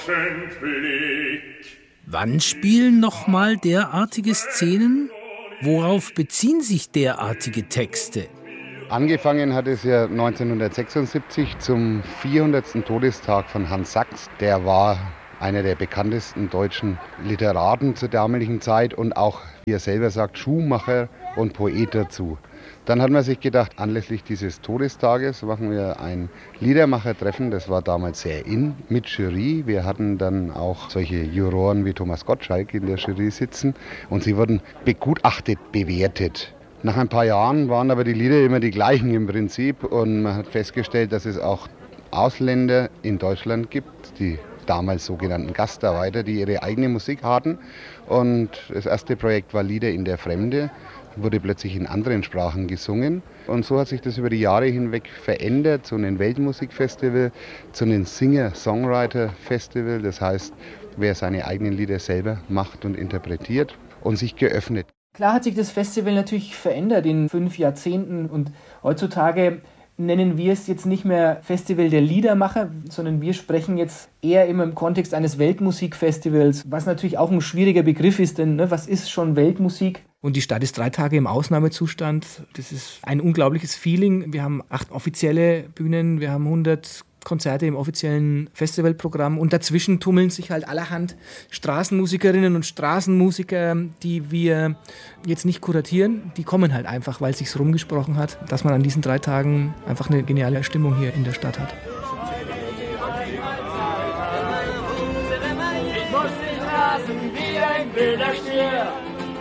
Wann spielen nochmal derartige Szenen? Worauf beziehen sich derartige Texte? Angefangen hat es ja 1976 zum 400. Todestag von Hans Sachs. Der war einer der bekanntesten deutschen Literaten zur damaligen Zeit und auch, wie er selber sagt, Schuhmacher und Poet dazu. Dann hat man sich gedacht, anlässlich dieses Todestages machen wir ein Liedermachertreffen. Das war damals sehr in, mit Jury. Wir hatten dann auch solche Juroren wie Thomas Gottschalk in der Jury sitzen und sie wurden begutachtet, bewertet. Nach ein paar Jahren waren aber die Lieder immer die gleichen im Prinzip und man hat festgestellt, dass es auch Ausländer in Deutschland gibt, die damals sogenannten Gastarbeiter, die ihre eigene Musik hatten. Und das erste Projekt war Lieder in der Fremde, wurde plötzlich in anderen Sprachen gesungen. Und so hat sich das über die Jahre hinweg verändert zu einem Weltmusikfestival, zu einem Singer-Songwriter-Festival. Das heißt, wer seine eigenen Lieder selber macht und interpretiert und sich geöffnet. Klar hat sich das Festival natürlich verändert in 5 Jahrzehnten und heutzutage nennen wir es jetzt nicht mehr Festival der Liedermacher, sondern wir sprechen jetzt eher immer im Kontext eines Weltmusikfestivals, was natürlich auch ein schwieriger Begriff ist, denn was ist schon Weltmusik? Und die Stadt ist 3 Tage im Ausnahmezustand. Das ist ein unglaubliches Feeling. Wir haben 8 offizielle Bühnen, wir haben 100 Konzerte im offiziellen Festivalprogramm und dazwischen tummeln sich halt allerhand Straßenmusikerinnen und Straßenmusiker, die wir jetzt nicht kuratieren. Die kommen halt einfach, weil es sich rumgesprochen hat, dass man an diesen 3 Tagen einfach eine geniale Stimmung hier in der Stadt hat. Ich muss nicht rasen wie ein wilder Stier.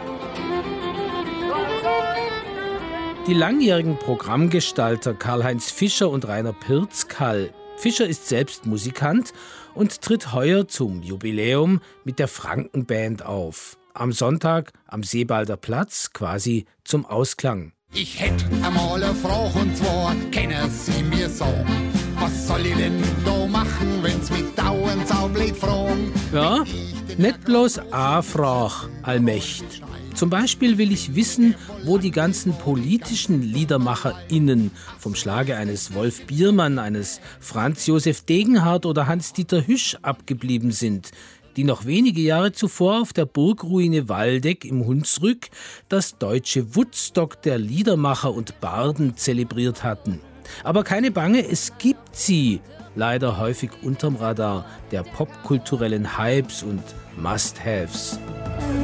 Die langjährigen Programmgestalter Karl-Heinz Fischer und Rainer Pirzkall. Fischer ist selbst Musikant und tritt heuer zum Jubiläum mit der Frankenband auf. Am Sonntag am Seebalder Platz, quasi zum Ausklang. Ich hätt einmal eine Frau und zwar kennen Sie mir sagen, was soll ich denn da machen, wenn's mit dauernd saublöd fragen? Ja, nicht bloß a Frage, allmächt. Zum Beispiel will ich wissen, wo die ganzen politischen LiedermacherInnen vom Schlage eines Wolf Biermann, eines Franz Josef Degenhardt oder Hans-Dieter Hüsch abgeblieben sind, die noch wenige Jahre zuvor auf der Burgruine Waldeck im Hunsrück das deutsche Woodstock der Liedermacher und Barden zelebriert hatten. Aber keine Bange, es gibt sie, leider häufig unterm Radar der popkulturellen Hypes und Must-Haves.